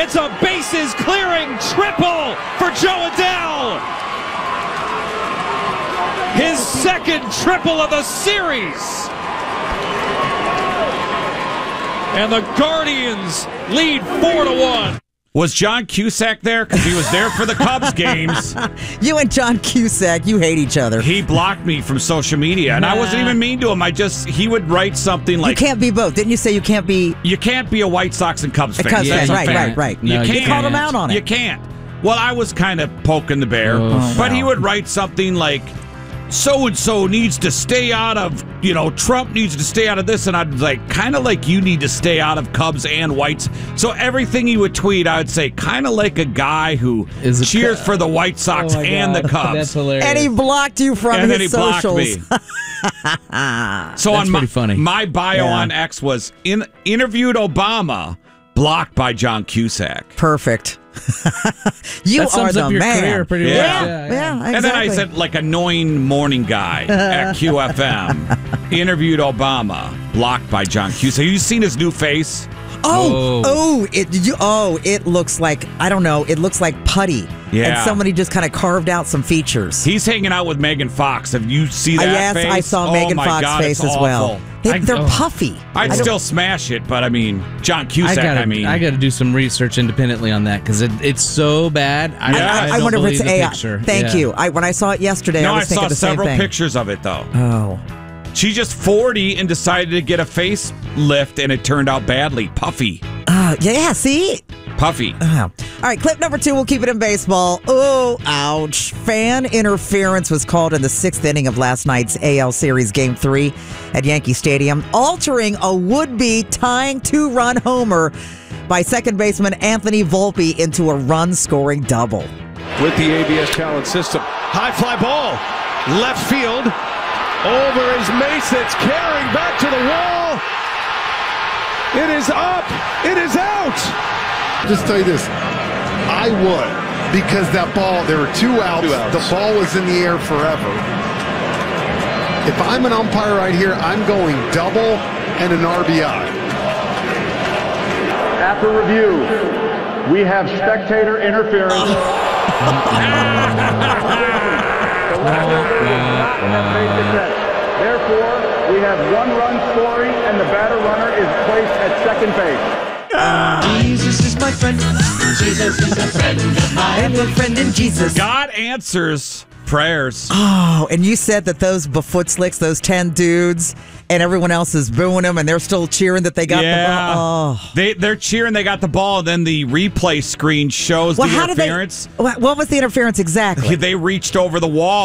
It's a bases-clearing triple for Jo Adell. His second triple of the series. And the Guardians lead 4-1. Was John Cusack there? Because he was there for the Cubs games. You and John Cusack, you hate each other. He blocked me from social media, and I wasn't even mean to him. He would write something like... You can't be both. Didn't you say you can't be... You can't be a White Sox and Cubs fan. Right. No, you called him out on it. You can't. Well, I was kind of poking the bear, but he would write something like, so-and-so needs to stay out of, Trump needs to stay out of this, and I'd like, kind of like you need to stay out of Cubs and Whites. So everything he would tweet, I would say, kind of like a guy who cheers for the White Sox and the Cubs. That's hilarious. And he blocked you from his socials. And then he blocked me. So that's pretty funny. My bio on X was, interviewed Obama, blocked by John Cusack. Perfect. You that sums are the up your man. Career pretty well. Yeah, exactly. And then I said, like, annoying morning guy at QFM. Interviewed Obama, blocked by John Cusack. Have you seen his new face? It looks like, I don't know, it looks like putty. Yeah. And somebody just kind of carved out some features. He's hanging out with Megan Fox. Have you seen that face? Yes, I saw Megan Fox's face as well. They're puffy. I'd still smash it, but I mean, John Cusack, I got to do some research independently on that because it's so bad. I wonder if it's AI. Thank you. When I saw it yesterday, I was thinking the same thing. I saw several pictures of it, though. Oh. She's just 40 and decided to get a facelift, and it turned out badly. Puffy. Yeah, see? Puffy. All right, clip number 2. We'll keep it in baseball. Oh, ouch. Fan interference was called in the 6th inning of last night's AL Series Game 3 at Yankee Stadium, altering a would-be tying 2-run homer by second baseman Anthony Volpe into a run-scoring double. With the ABS talent system. High fly ball. Left field. Over his mace. It's carrying back to the wall. It is up. It is out. Just tell you this, I would, because that ball, there were 2 outs. The ball was in the air forever. If I'm an umpire right here, I'm going double and an RBI. After review, we have spectator interference. Therefore, we have 1 run scoring, and the batter runner is placed at second base. Jesus is my friend. Jesus is a friend of mine. I'm a friend in Jesus. God answers prayers. Oh, and you said that those Bigfoot slicks, those 10 dudes, and everyone else is booing them, and they're still cheering that they got the ball. Oh. They're cheering they got the ball, and then the replay screen shows the interference. What was the interference exactly? They reached over the wall.